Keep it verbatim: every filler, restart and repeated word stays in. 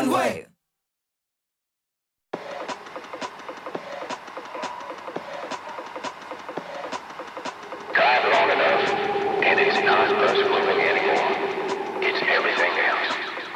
runway. Drive long enough, and it's not us moving